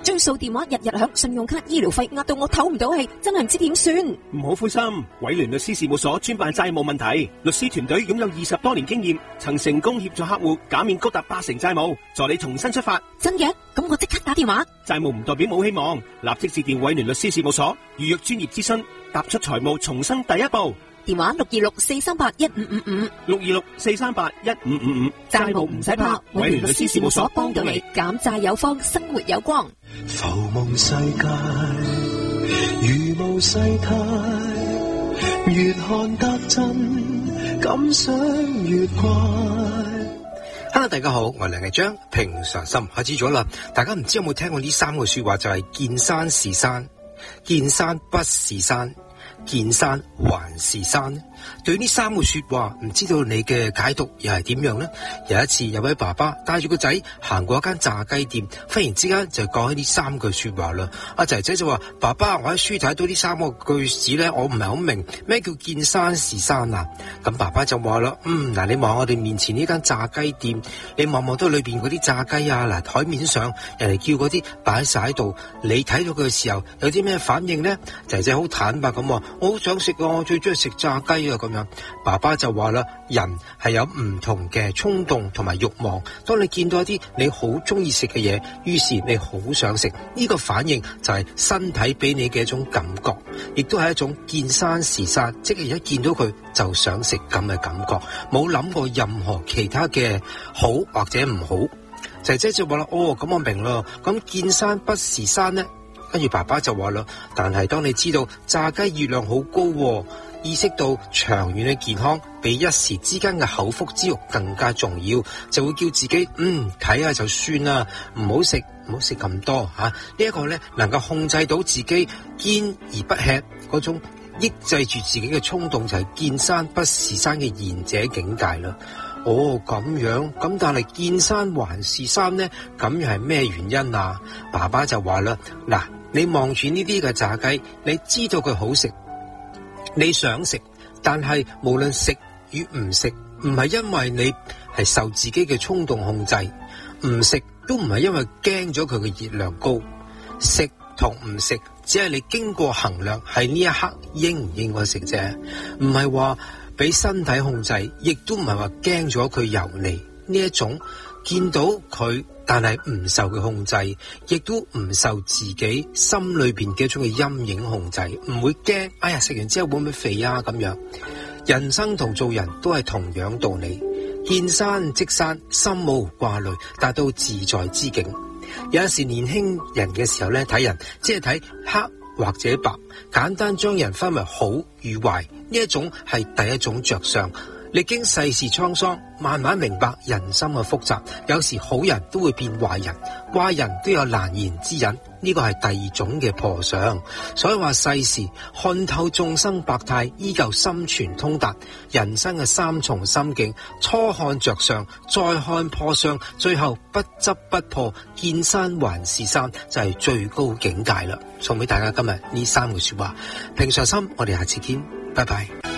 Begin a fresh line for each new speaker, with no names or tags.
追數電話日日響，信用卡醫療費壓到我唞唔到氣，真係唔知點算。
唔好灰心，偉聯律師事務所專辦債務問題，律師團隊擁有20多年經驗，曾成功協助客戶減免高達80%債務，助你重新出發。
真嘅？咁我即刻打電話。
債務唔代表冇希望，立即致電偉聯律師事務所，預約專業諮詢，踏出財務重生第一步。
電話626-438-1555
626-438-1555，
債務唔使怕，偉聯律師事務所幫到你，減債有方，生活有光。
浮夢世界如無世態，越看得真，感想越怪。
Hello， 大家好，我係梁毅章，平常心開始咗啦。大家唔知有冇聽過呢3個說話，就係見山是山，見山不是山，見山還是山。對呢3個說話，唔知道你嘅解讀又係點樣呢？有一次，有位爸爸帶住個仔行過一間炸雞店，忽然之間就講起呢3句說話啦。阿仔仔就話：爸爸，我喺書睇到呢3個句子咧，我唔係好明咩叫見山是山啊。咁爸爸就話啦：嗱，你望我哋面前呢間炸雞店，你望望到裏邊嗰啲炸雞啊，嗱，台面上人哋叫嗰啲擺晒喺度，你睇到佢嘅時候有啲咩反應呢？仔仔好坦白咁話：我好想食啊，我最中意食炸雞啊。咁樣，爸爸就話啦，人係有唔同嘅衝動同埋慾望。當你見到一啲你好中意食嘅嘢，於是你好想食，呢個反應就係身體俾你嘅一種感覺，亦都係一種見山是山，即係一見到佢就想食咁嘅感覺，冇諗過任何其他嘅好或者唔好。仔仔就話啦：哦，咁我明啦，咁見山不是山呢？跟住爸爸就話啦：但係當你知道炸雞熱量好高喎，意識到長遠嘅健康比一時之間嘅口腹之欲更加重要，就會叫自己睇下就算啦，唔好食咁多吓。呢一個咧能夠控制到自己見而不吃嗰種抑制住自己嘅衝動，就係見山不是山嘅賢者境界啦。哦，咁樣咁，但係見山還是山呢？咁又係咩原因啊？爸爸就話啦：嗱，你望住呢啲嘅炸雞，你知道佢好食，你想食，但係無論食與唔食，唔係因為你係受自己嘅衝動控制，唔食都唔係因為驚咗佢嘅熱量高，食同唔食只係你經過衡量，係呢一刻應唔應該食啫，唔係話俾身體控制，亦都唔係話驚咗佢油膩。呢一種見到佢但係唔受佢控制，亦都唔受自己心裏邊嘅一種嘅陰影控制，唔會驚哎呀食完之後會唔會肥啊咁樣。人生同做人都係同樣道理，見山即山，心無掛慮，達到自在之境。有陣時年輕人嘅時候咧，睇人只係睇黑或者白，簡單將人分為好與壞，呢一種係第一種着相。歷經世事滄桑，慢慢明白人心嘅複雜，有時好人都會變壞人，壞人都有難言之隱，呢個係第2種嘅破相。所以話世事看透眾生百態，依舊心存通達。人生嘅3重心境，初看着相，再看破相，最後不執不破，見山還是山，就係最高境界啦。送俾大家今日呢3個說話，平常心，我哋下次見，拜拜。